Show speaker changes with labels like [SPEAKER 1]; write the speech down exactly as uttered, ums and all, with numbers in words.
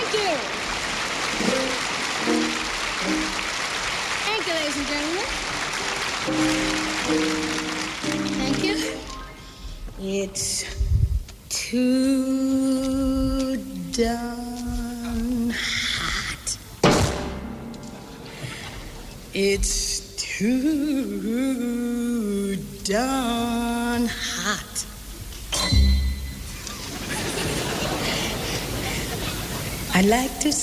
[SPEAKER 1] you. Thank you, ladies and gentlemen. Thank you. It's too darn hot. It's too darn hot. I'd like to